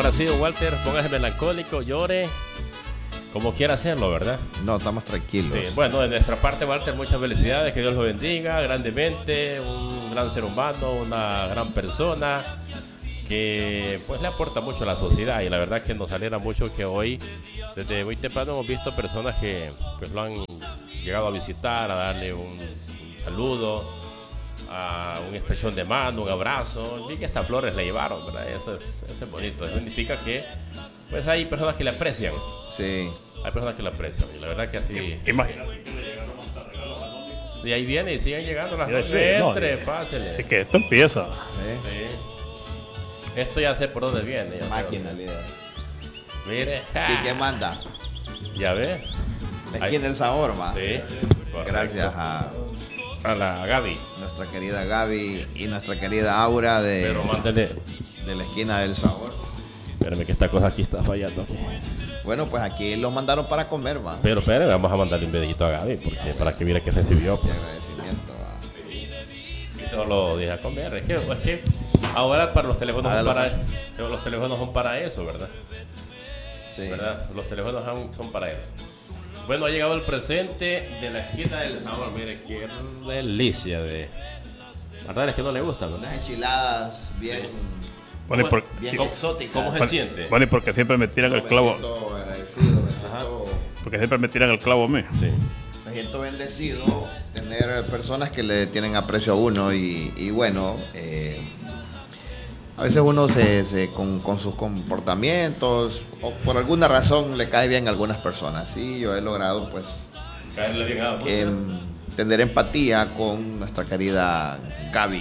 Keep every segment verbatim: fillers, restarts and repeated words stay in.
complacido, Walter. Póngase melancólico, llore, como quiera hacerlo, ¿verdad? No, estamos tranquilos. Sí. Bueno, de nuestra parte, Walter, muchas felicidades. Que Dios lo bendiga grandemente. Un gran ser humano, una gran persona que pues le aporta mucho a la sociedad. Y la verdad que nos alegra mucho que hoy, desde muy temprano, hemos visto personas que pues lo han llegado a visitar, a darle un, un saludo, a una expresión de mano, un abrazo, y que hasta flores le llevaron, ¿verdad? Eso es, eso es bonito. Eso significa que pues hay personas que le aprecian. Sí. Hay personas que le aprecian, y la verdad que así. Imagínate. Y ahí viene y siguen llegando las Ya, cosas. sí, no, Entre, ya. pásele. Así que esto empieza. ¿Eh? Sí. Esto ya sé por dónde viene. Ya Máquina, sé. líder. Mire. ¿Y qué manda? Ya ve. La esquina del sabor, va. Sí. Gracias Correcto. a A la Gaby. nuestra querida Gaby y nuestra querida Aura de, Pero mándele. de la esquina del sabor. Espérame que esta cosa aquí está fallando. Aquí. Bueno, pues aquí los mandaron para comer, va. Pero espérame, vamos a mandarle un dedito a Gaby porque para que mire que recibió. Y Pues. agradecimiento, va. Y todo lo dije a comer. Es que, es que ahora para los teléfonos son Hágalo. para, los teléfonos son para eso, ¿verdad? Sí. ¿Verdad? Los teléfonos son, son para eso. Bueno, ha llegado el presente de la esquina del sabor. Mire, qué delicia de... ¿Verdad? Es que no le gusta, ¿no? Unas enchiladas bien, Bueno, y por- bien ¿Cómo- exóticas. cómo se bueno, siente? bueno, y porque siempre me tiran el Me clavo. siento agradecido, me siento, Porque siempre me tiran el clavo a mí. Sí. me siento bendecido tener personas que le tienen aprecio a uno y, y bueno, eh, a veces uno se, se- con, con sus comportamientos o por alguna razón le cae bien a algunas personas. Sí, yo he logrado pues Caerle bien a la em, tener empatía con nuestra querida Gaby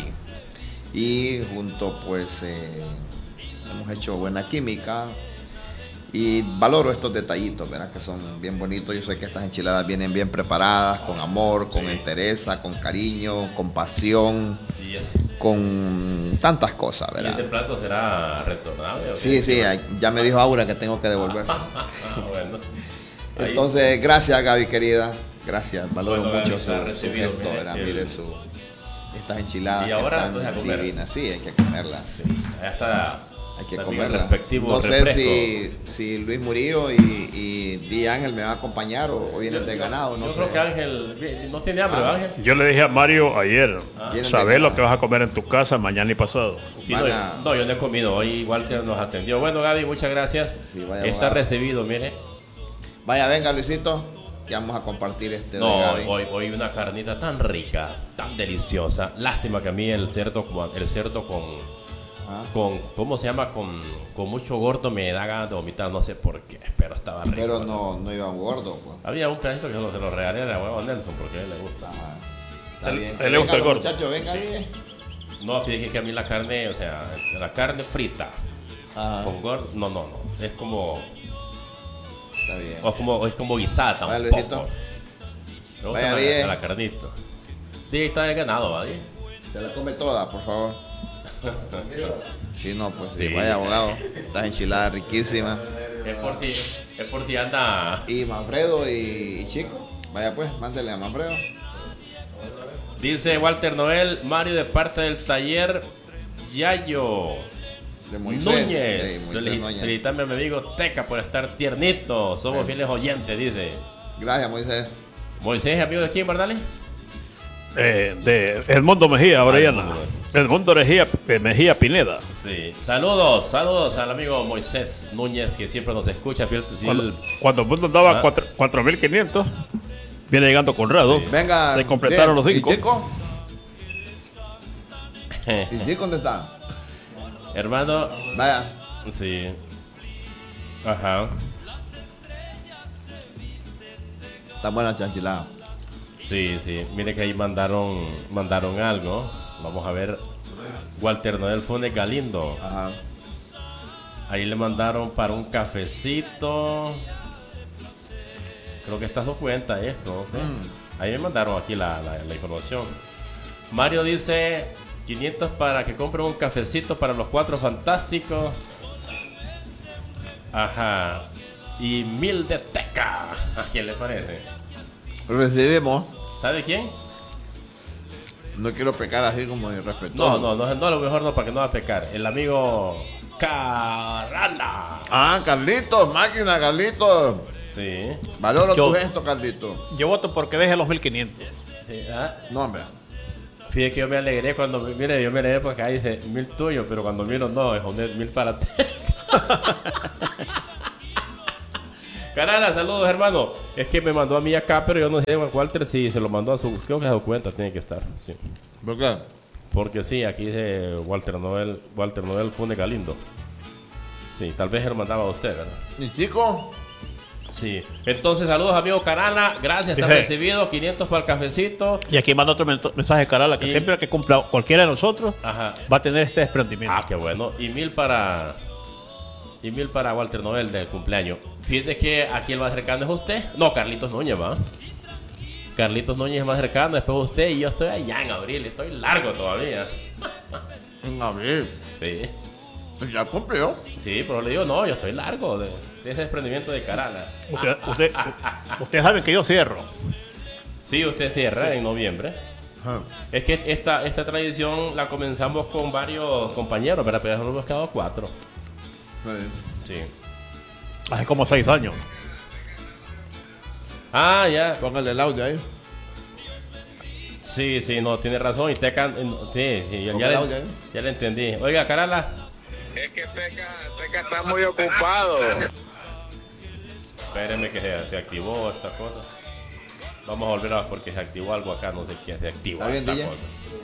y junto pues eh, hemos hecho buena química y valoro estos detallitos, ¿verdad? Que son bien bonitos. Yo sé que estas enchiladas vienen bien preparadas, con amor, con Sí. entereza, con cariño, con pasión, Y, con tantas cosas, y este ¿verdad? plato será retornable. ¿o Sí, qué? sí, ya me dijo Aura que tengo que devolver. Ah, bueno. Ahí- Entonces, gracias Gaby querida, gracias, valoro Bueno, mucho Gaby, su, está su recibido, gesto, mire, ¿verdad? el- Mire su, estas enchiladas Y ahora, que entonces, a están comer. divinas, sí, hay que comerlas, Sí, allá está. hay que también el comerlas. respectivo No sé refresco. si, si Luis Murillo y, y Di Ángel me van a acompañar o, o vienen de ganado, no Yo sé. creo que Ángel no tiene hambre, Ah. Ángel. Yo le dije a Mario ayer, Vienen de sabes lo ganado. que vas a comer en tu casa mañana y pasado. Sí, Van no, a- yo- no, yo no he comido. Hoy Walter nos atendió. Bueno, Gaby, muchas gracias. Sí, vaya Está abogado. recibido, mire. Vaya, venga Luisito, que vamos a compartir este No, de hoy, Gaby. hoy, hoy una carnita tan rica, tan deliciosa. Lástima que a mí el cerdo, con- el cerdo con, Ah. con ¿cómo se llama? Con, con mucho gordo me da ganas de vomitar, no sé por qué, pero estaba rico. Pero no, no iba gordo, pues. Había un pedacito que se lo, se lo regalé a huevo Nelson porque a él le gusta. Ah, está Él- bien. a él le gusta el Venga, gordo. muchachos, venga bien. No, fíjate que a mí la carne, o sea, la carne frita Ajá, con gordo, no, no, no. Es como, está bien. o es como, es como guisada Vaya, un Luisito. poco. Me gusta Vaya la, bien. la carnita. Sí, está de ganado, ¿vale? Se la come toda, por favor. Sí, no, pues sí, Sí. vaya abogado. Estas enchiladas riquísimas. Es por si, es por si anda. Y Manfredo y, y Chico. Vaya pues, mándele a Manfredo. Dice Walter Noel, Mario de parte del taller Yayo De Moisés. Núñez. Sí, Moisés Felici- Núñez. Felicitarme a mi amigo Teca por estar tiernito. Somos Sí. fieles oyentes, dice. Gracias, Moisés. Moisés, amigo de quién, ¿verdad? Eh, de Edmundo Mejía, Orellana. Edmundo. Edmundo Mejía, eh, Mejía Pineda. Sí. Saludos, saludos al amigo Moisés Núñez que siempre nos escucha. Fiel, fiel- Cuando, cuando el mundo andaba Ah. cuatro mil quinientos, viene llegando Conrado. Sí. Venga. Se completaron bien. los cinco. ¿Y Chico? ¿Y Chico dónde está? Hermano, Vaya. sí. Ajá. Está buena chanchilada. Sí, sí. Mire que ahí mandaron, mandaron algo. Vamos a ver. Walter Noel Funes Galindo. Ajá. Ahí le mandaron para un cafecito. Creo que estas dos cuentas esto, no sé. Mm. Ahí me mandaron aquí la, la, la información. Mario dice quinientos para que compre un cafecito para los cuatro fantásticos. Ajá. Y mil de teca. ¿A quién le parece? Recibimos. ¿Sabe quién? No quiero pecar así como irrespetuoso. No, no, no, no, a lo mejor no, para que no va a pecar. El amigo Carala. Ah, Carlitos, máquina, Carlitos. Sí. Valoro Yo- tu gesto, Carlitos. Yo voto porque deje los mil quinientos. Sí, ah. No, hombre. Fíjate que yo me alegré cuando, mire, yo me alegré porque ahí dice mil tuyo, pero cuando miro no, es un mil para ti. Carala, saludos hermano. Es que me mandó a mí acá, pero yo no sé a Walter si se lo mandó a su, creo que a su cuenta tiene que estar. Sí. ¿Por qué? Porque sí, aquí dice Walter Noel, Walter Noel Fune Galindo. Sí, tal vez se lo mandaba a usted, ¿verdad? ¿Y chico? Sí. Entonces, saludos amigo Carala, gracias, está Dije. recibido, quinientos para el cafecito. Y aquí manda otro men- mensaje, Carala, que Y- siempre que cumpla cualquiera de nosotros Ajá. va a tener este desprendimiento. Ah, qué bueno. Y mil para. Y mil para Walter Noel del cumpleaños. Fíjate que aquí el más cercano es usted. No, Carlitos Núñez, va. Carlitos Núñez es más cercano, después usted y yo estoy allá en abril. Estoy largo todavía. En abril. Sí. Ya cumplió. Sí, pero le digo, no, yo estoy largo de, de ese desprendimiento de Carala. Usted- usted- ustedes saben que yo cierro. Sí, usted cierra en noviembre. Ajá. Es que esta, esta tradición la comenzamos con varios compañeros, ¿verdad? Pero ya solo hemos quedado cuatro. Sí. Sí. Hace como seis años. Ah, ya. Póngale el audio ahí. Sí, sí, no, tiene razón. Y Teca, eh, no, sí, sí, ya, Ponga ya el le, audio ahí. ya le entendí. Oiga, Carala. Es que Teca, Teca está muy ocupado. Espéreme que se, se activó esta cosa. Vamos a volver a porque se activó algo acá, no sé qué se activó ¿Está bien, esta D J?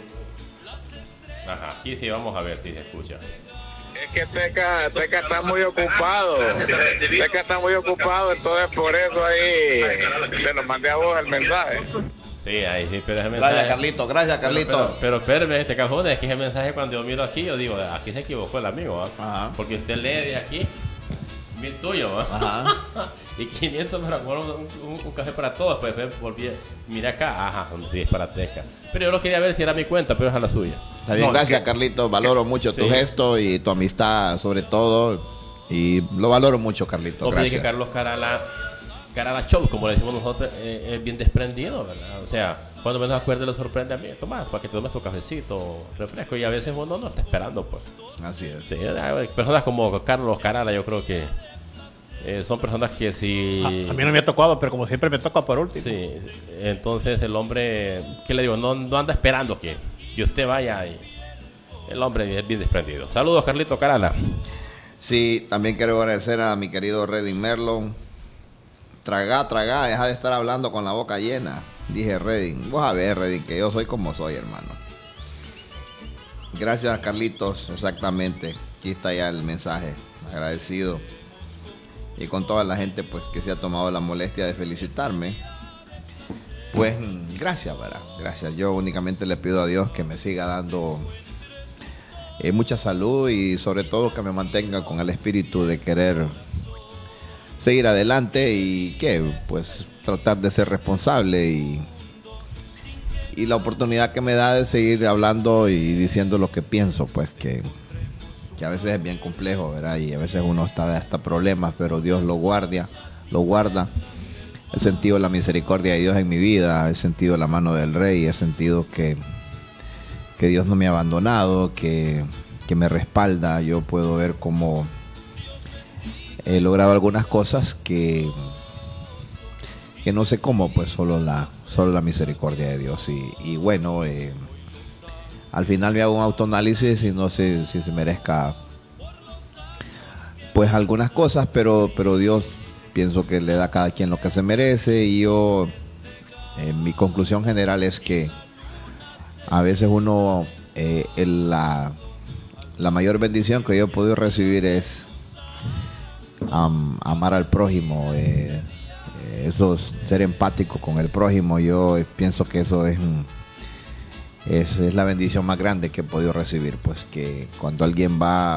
cosa. Ajá, aquí sí vamos a ver si se escucha. Es que Teca, Teca está muy ocupado. Teca está muy ocupado, entonces por eso ahí se lo mandé a vos el mensaje. Sí, ahí sí, pero ese Gracias, mensaje. Carlitos. Gracias, Pero, Carlitos. pero, pero espérame, este cajón es que ese mensaje cuando yo miro aquí, yo digo, aquí se equivocó el amigo, ¿va? Ajá. Porque usted lee de aquí, mil tuyo, ¿va? Ajá. Y quinientos para bueno, un, un, un café para todos, pues después volví, mira acá, ajá, son diez para Teca. Pero yo no quería ver si era mi cuenta, pero es a la suya. Está bien, No, gracias, que- Carlitos. Valoro mucho tu Sí. gesto y tu amistad, sobre todo. Y lo valoro mucho, Carlitos. No fíjate que Gracias. Carlos Carala, Carala Show, como le decimos nosotros, eh, es bien desprendido, ¿verdad? O sea, cuando menos acuerde le sorprende a mí, toma, para que te tomes tu cafecito, refresco, y a veces uno no está esperando, pues. Así es. Sí, hay personas como Carlos Carala, yo creo que eh, son personas que si... A, a mí no me ha tocado, pero como siempre me toca por último. Sí, entonces el hombre, ¿qué le digo? No, no anda esperando que, que usted vaya y el hombre es bien desprendido. Saludos, Carlito Carala. Sí, también quiero agradecer a mi querido Redding Merlon. Tragá, tragá, deja de estar hablando con la boca llena. Dije Redding. Vos a ver, Redding, que yo soy como soy, hermano. Gracias, Carlitos, exactamente. Aquí está ya el mensaje. Agradecido. Y con toda la gente pues que se ha tomado la molestia de felicitarme. Pues mm, gracias, ¿verdad? Gracias. Yo únicamente le pido a Dios que me siga dando eh, mucha salud y sobre todo que me mantenga con el espíritu de querer seguir adelante y que pues tratar de ser responsable y, y la oportunidad que me da de seguir hablando y diciendo lo que pienso, pues que, que a veces es bien complejo, ¿verdad? Y a veces uno está hasta problemas, pero Dios lo guarda, lo guarda. He sentido la misericordia de Dios en mi vida, he sentido la mano del Rey, he sentido que, que Dios no me ha abandonado, que, que me respalda. Yo puedo ver cómo he logrado algunas cosas que, que no sé cómo, pues solo la, solo la misericordia de Dios. Y, y bueno, eh, al final me hago un autoanálisis y no sé si se merezca pues algunas cosas, pero, pero Dios pienso que le da a cada quien lo que se merece. Y yo, eh, mi conclusión general es que a veces uno, eh, el, la, la mayor bendición que yo he podido recibir es um, amar al prójimo, eh, eh, eso es ser empático con el prójimo. Yo eh, pienso que eso es, un, es, es la bendición más grande que he podido recibir, pues que cuando alguien va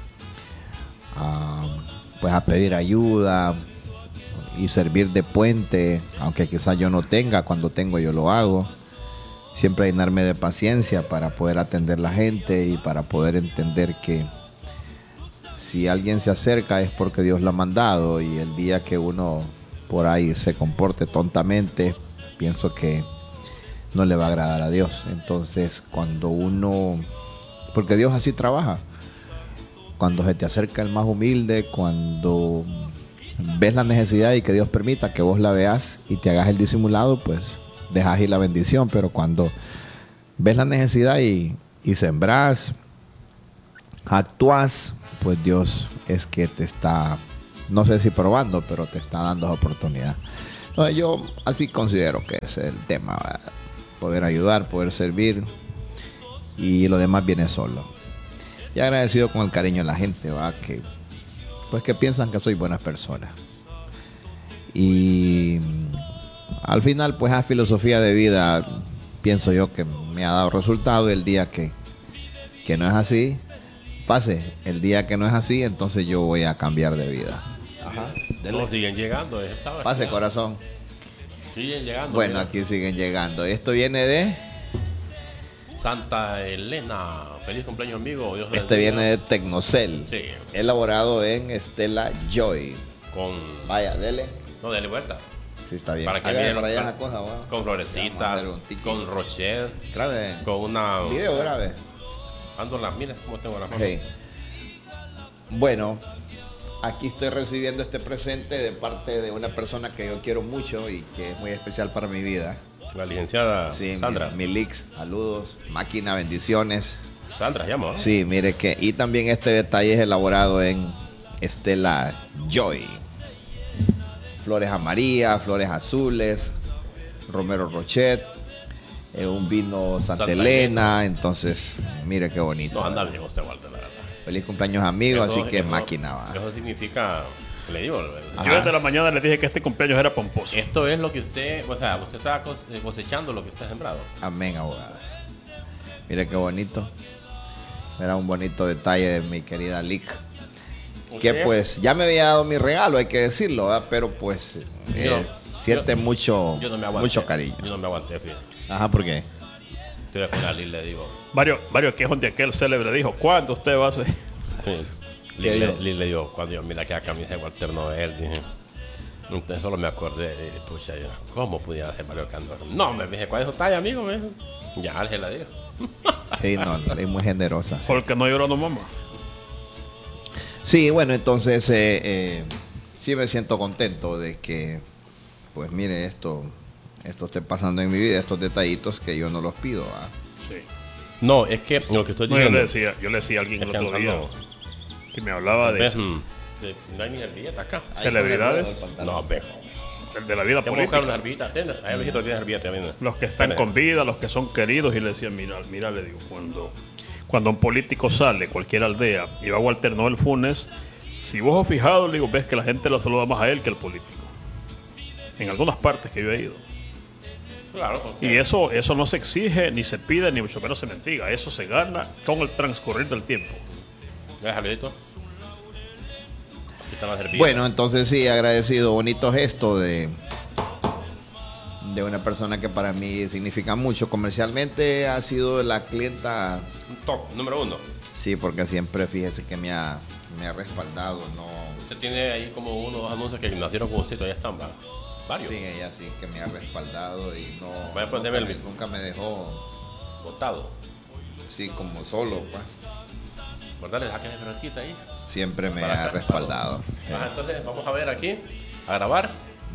a, pues a pedir ayuda y servir de puente, aunque quizás yo no tenga, cuando tengo yo lo hago. Siempre llenarme de paciencia para poder atender la gente y para poder entender que si alguien se acerca es porque Dios lo ha mandado, y el día que uno por ahí se comporte tontamente, pienso que no le va a agradar a Dios. Entonces cuando uno, porque Dios así trabaja, cuando se te acerca el más humilde, cuando ves la necesidad y que Dios permita que vos la veas y te hagas el disimulado, pues dejas ir la bendición. Pero cuando ves la necesidad y, y sembrás, actúas, pues Dios es que te está, no sé si probando, pero te está dando esa oportunidad. Entonces yo así considero que es el tema, ¿verdad? Poder ayudar, poder servir, y lo demás viene solo. Y agradecido con el cariño de la gente, ¿va? Que pues que piensan que soy buenas personas. Y al final, pues a filosofía de vida, pienso yo que me ha dado resultado. El día que, que no es así, pase. El día que no es así, entonces yo voy a cambiar de vida. Ajá. No, siguen llegando. Estaba Pase, aquí. corazón. Siguen llegando. Bueno, mira. aquí siguen llegando. Esto viene de... Santa Elena. Feliz cumpleaños, amigo. Dios le Este bendiga. viene de Tecnocel. Sí. Elaborado en Estela Joy. Con. Vaya, dele. No, dale vuelta. Sí, está bien. Para que Hágale vean, por allá para- esa cosa, wow. Con Vamos a florecitas, ver un tiki. con Rocher, Grave. con una. Video grave. Ando las miras como tengo las manos. Hey. Bueno, aquí estoy recibiendo este presente de parte de una persona que yo quiero mucho y que es muy especial para mi vida. La licenciada Sí, Sandra. mi, mi Lix, saludos. Máquina, bendiciones. Sandra, llamo. ¿no? Sí, mire que. Y también este detalle es elaborado en Estela Joy. Flores amarillas, flores azules, Romero Rochet, eh, un vino Santa, Santa Elena. Entonces, mire qué bonito. No, anda bien usted, Walter, la verdad. Feliz cumpleaños, amigos. Eso- Así que eso- máquina va. Eso significa, le digo, Yo desde la mañana le dije que este cumpleaños era pomposo. esto es lo que usted, o sea, usted está cos- cosechando lo que usted ha sembrado. Amén, abogada. Mire qué bonito. Era un bonito detalle de mi querida Lick. Que Ok. pues ya me había dado mi regalo, hay que decirlo, ¿verdad? Pero pues eh, Yo- siente yo- mucho, Yo no me aguanté. mucho cariño. Yo no me aguanté, fíjate. Ajá, ¿por qué? Estoy a final y le digo. Varios, varios quejos de aquel célebre dijo, ¿cuándo usted va a hacer? Sí. ¿Qué Lili, dijo? Lili le digo, cuando yo mira que la camisa de Walter Noel, dije. Entonces solo me acordé de, pucha, yo, ¿cómo pudiera hacer Mario Candor? No, me dije, ¿cuál es su talla, amigo? Me dijo. Ya, se la digo. Sí, no, es muy generosa. Porque no lloró no mamá. Sí, bueno, entonces eh, eh, sí me siento contento de que, pues mire, esto, esto esté pasando en mi vida, estos detallitos que yo no los pido. ¿Ah? Sí. No, es que lo que estoy No, yo diciendo. le decía, yo le decía a alguien Es el que otro día ando- que me hablaba de ¿Ves? eso, Mm, que no hay ni servilleta acá. celebridades, No, viejo. el de la vida Te voy a buscar una política. servilleta. Hay un viejito que tiene servilleta también. Los que están Tiene. con vida, los que son queridos, y le decía, mira, mira, le digo, cuando, cuando un político sale, cualquier aldea, y va Walter Noel Funes, si vos os fijado, le digo, ves que la gente lo saluda más a él que al político. En algunas partes que yo he ido. Claro. porque- Y eso, eso no se exige, ni se pide, ni mucho menos se mendiga. Eso se gana con el transcurrir del tiempo. ¿Ves, Alberto? Aquí están las servilletas. Bueno, entonces sí, agradecido, bonito gesto de, de una persona que para mí significa mucho. Comercialmente ha sido la clienta, Un top, número uno. sí, porque siempre fíjese que me ha, me ha respaldado, no. Usted tiene ahí como uno o dos anuncios que nacieron con usted, todavía están, ¿va? Varios. Sí, ella sí que me ha respaldado y no, Vaya, pues, nunca, deme me, el- nunca me dejó, Votado. sí, como solo, pues. Guardarle la caja de pelotita ahí. Siempre me Para ha acá. respaldado. Ah, entonces vamos a ver aquí, a grabar.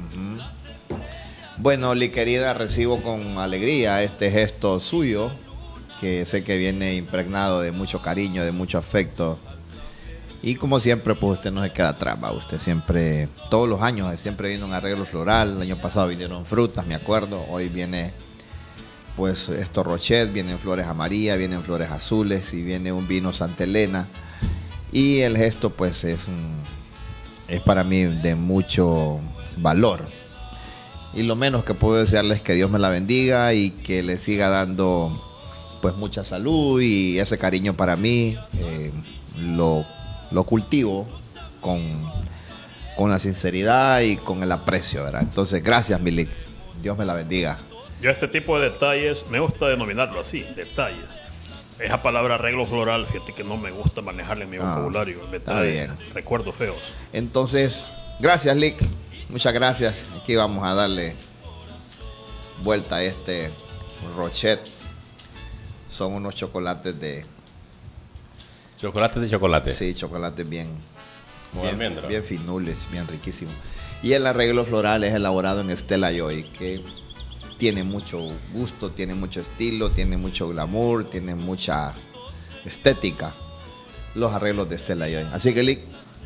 Bueno, Li querida, recibo con alegría este gesto suyo, que sé que viene impregnado de mucho cariño, de mucho afecto. Y como siempre, pues usted no se queda atrás, ¿va? Usted siempre, todos los años, siempre viene un arreglo floral. El año pasado vinieron frutas, me acuerdo. Hoy viene, pues, esto Rochet, vienen flores amarillas, vienen flores azules y viene un vino Santa Elena. Y el gesto, pues, es, un, es para mí de mucho valor. Y lo menos que puedo desearles es que Dios me la bendiga y que le siga dando, pues, mucha salud y ese cariño para mí. Eh, lo lo cultivo con, con la sinceridad y con el aprecio, ¿verdad? Entonces, gracias, Milik. Dios me la bendiga. Yo este tipo de detalles, me gusta denominarlo así, detalles. Esa palabra arreglo floral, fíjate que no me gusta manejarla en mi Ah, vocabulario. Me está trae bien. recuerdos feos. Entonces, gracias, Lick. Muchas gracias. Aquí vamos a darle vuelta a este Rochet. Son unos chocolates de ¿Chocolate de chocolate? Sí, chocolate bien, Con bien, almendra. bien finules, bien riquísimo. Y el arreglo floral es elaborado en Stella Joy, que tiene mucho gusto, tiene mucho estilo, tiene mucho glamour, tiene mucha estética. Los arreglos de Stella Joy. Así que, Lick,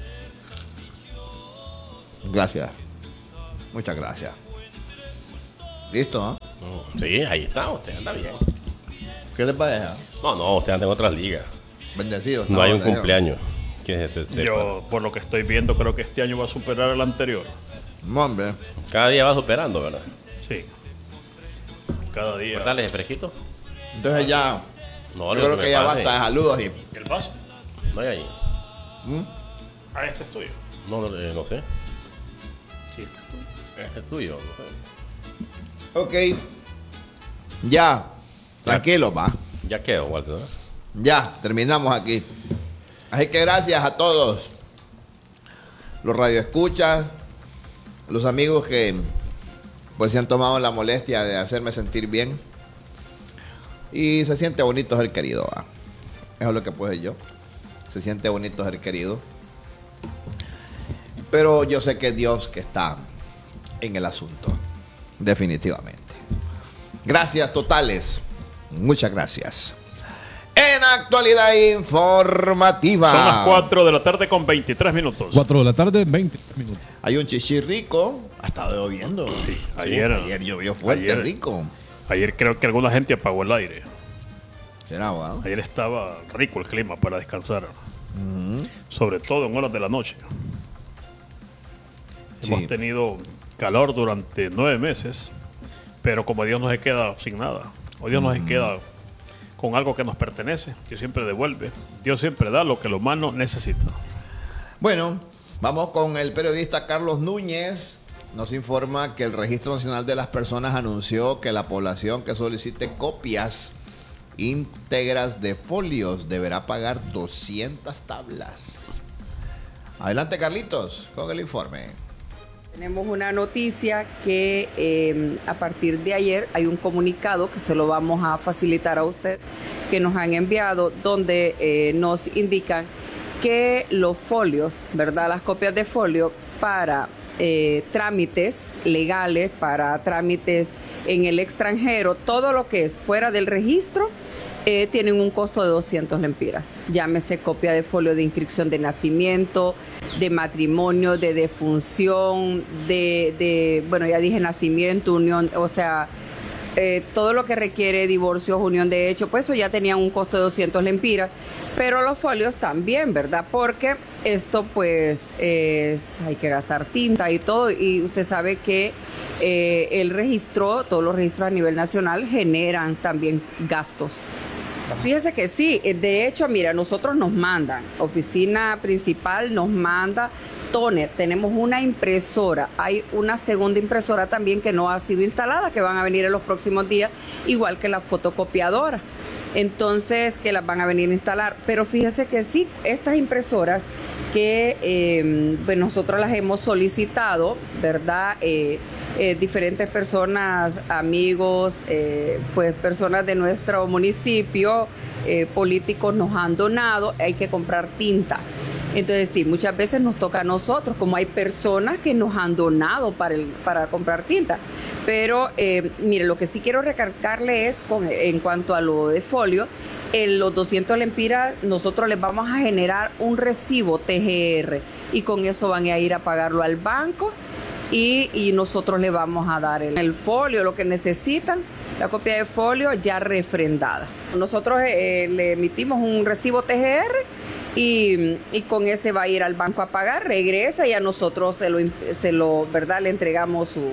gracias. Muchas gracias. ¿Listo? ¿No? No, sí, ahí está, usted anda bien. ¿Qué le parece? No, no, usted anda en otras ligas. Bendecido. No hay un bendecido. cumpleaños. Que este sepa. Yo, por lo que estoy viendo, creo que este año va a superar el anterior. No, hombre. Cada día va superando, ¿verdad? Sí. Cada día. Dale ese fresquito. Entonces ya. No, yo lo creo me que ya pase. basta de saludos y. ¿El vaso? No hay ahí. ¿Mm? Ah, este es tuyo. No, no, eh, no sé. Sí, este es tuyo. Este es tuyo. No sé. Ok. Ya. Tranquilo, va. Ya quedó, Walter, ¿no? Ya, terminamos aquí. Así que gracias a todos los radioescuchas, los amigos que pues se han tomado la molestia de hacerme sentir bien. Y se siente bonito ser querido, ¿va? Eso es lo que puedo decir yo. Se siente bonito ser querido. Pero yo sé que es Dios que está en el asunto. Definitivamente. Gracias totales. Muchas gracias. En actualidad informativa. Son las cuatro de la tarde con veintitrés minutos. cuatro de la tarde, veinte minutos. Hay un chichi rico. Ha estado lloviendo. Sí, ayer, Ayer llovió fuerte, ayer- rico. ayer creo que alguna gente apagó el aire. Será, ¿va? Ayer estaba rico el clima para descansar. Sobre todo en horas de la noche. Sí. Hemos tenido calor durante nueve meses, pero como Dios no se queda sin nada, o Dios no se queda con algo que nos pertenece, Dios siempre devuelve, Dios siempre da lo que el humano necesita. Bueno, vamos con el periodista Carlos Núñez. Nos informa que el Registro Nacional de las Personas anunció que la población que solicite copias íntegras de folios deberá pagar doscientas tablas. Adelante, Carlitos, con el informe. Tenemos una noticia que eh, a partir de ayer hay un comunicado que se lo vamos a facilitar a usted, que nos han enviado, donde eh, nos indican que los folios, ¿verdad? Las copias de folio para eh, trámites legales, para trámites en el extranjero, todo lo que es fuera del registro, Eh, tienen un costo de doscientos lempiras. Llámese copia de folio de inscripción de nacimiento, de matrimonio, de defunción, de, de bueno, ya dije nacimiento, unión, o sea, eh, todo lo que requiere divorcios, unión de hecho, pues eso ya tenía un costo de doscientos lempiras. Pero los folios también, ¿verdad? Porque esto pues es, hay que gastar tinta y todo, y usted sabe que eh, el registro, todos los registros a nivel nacional generan también gastos. Fíjese que sí, de hecho, mira, nosotros nos mandan, oficina principal nos manda toner, tenemos una impresora, hay una segunda impresora también que no ha sido instalada, que van a venir en los próximos días, igual que la fotocopiadora. Entonces, que las van a venir a instalar. Pero fíjese que sí, estas impresoras que eh, pues nosotros las hemos solicitado, ¿verdad? Eh, eh, diferentes personas, amigos, eh, pues personas de nuestro municipio, eh, políticos nos han donado, hay que comprar tinta. Entonces sí, muchas veces nos toca a nosotros, como hay personas que nos han donado para, el, para comprar tinta. Pero eh, mire, lo que sí quiero recalcarle es con, en cuanto a lo de folio, en los doscientos lempiras nosotros les vamos a generar un recibo T G R y con eso van a ir a pagarlo al banco y, y nosotros le vamos a dar el, el folio, lo que necesitan, la copia de folio ya refrendada. Nosotros eh, le emitimos un recibo T G R y, y con ese va a ir al banco a pagar, regresa y a nosotros se lo, se lo ¿verdad? Le entregamos su...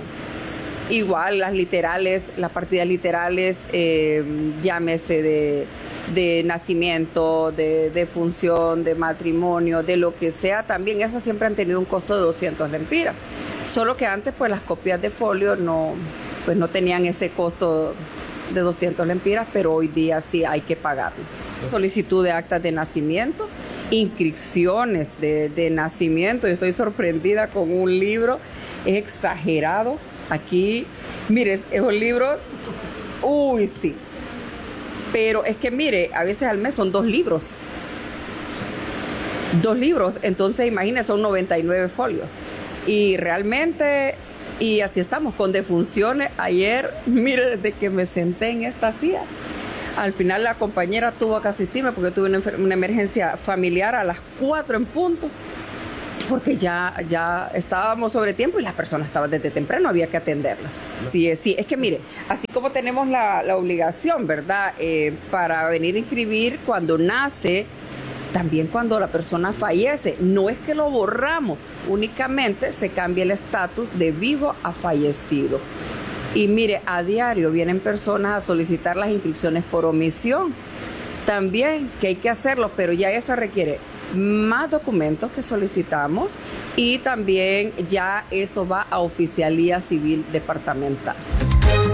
Igual las literales, las partidas literales, eh, llámese de, de nacimiento, de, de función, de matrimonio, de lo que sea, también esas siempre han tenido un costo de doscientos lempiras. Solo que antes pues las copias de folio no, pues, no tenían ese costo de doscientos lempiras, pero hoy día sí hay que pagarlo. Solicitud de actas de nacimiento, inscripciones de, de nacimiento. Yo estoy sorprendida con un libro, es exagerado. Aquí, mire, esos libros, uy, sí. Pero es que, mire, a veces al mes son dos libros. dos libros, entonces imagínense, son noventa y nueve folios. Y realmente, y así estamos, con defunciones. Ayer, mire, desde que me senté en esta silla, al final la compañera tuvo que asistirme porque tuve una, una emergencia familiar a las cuatro en punto, porque ya, ya estábamos sobre tiempo y las personas estaban desde temprano, había que atenderlas. Sí, sí, es que mire, así como tenemos la, la obligación, ¿verdad?, eh, para venir a inscribir cuando nace, también cuando la persona fallece. No es que lo borramos, únicamente se cambia el estatus de vivo a fallecido. Y mire, a diario vienen personas a solicitar las inscripciones por omisión. También que hay que hacerlo, pero ya eso requiere más documentos que solicitamos y también ya eso va a Oficialía Civil Departamental.